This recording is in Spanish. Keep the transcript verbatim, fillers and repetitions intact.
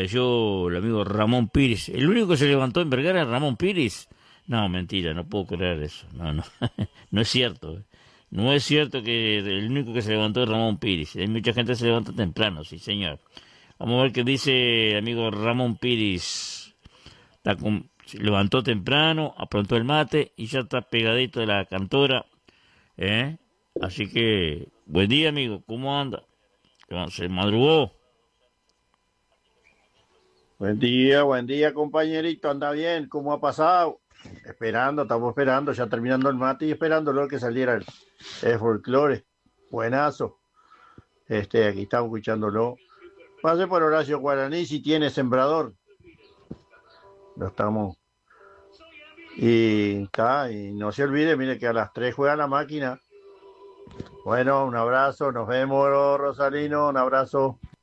apareció el amigo Ramón Pires. El único que se levantó en Vergara es Ramón Pires. No, mentira, no puedo creer eso. No, no, no es cierto. No es cierto que el único que se levantó es Ramón Pires. Hay mucha gente que se levanta temprano, sí, señor. Vamos a ver qué dice el amigo Ramón Pires. Está con, se levantó temprano, aprontó el mate y ya está pegadito de la cantora. ¿eh? Así que, buen día, amigo. ¿Cómo anda? Se madrugó. Buen día, buen día, compañerito. ¿Anda bien? ¿Cómo ha pasado? Esperando, estamos esperando, ya terminando el mate y esperándolo que saliera el, el folclore. Buenazo. Este, aquí estamos escuchándolo. Pase por Horacio Guaraní si tiene sembrador. Lo estamos. Y está, y no se olvide, mire que a las tres juega la máquina. Bueno, un abrazo, nos vemos, Rosalino, un abrazo.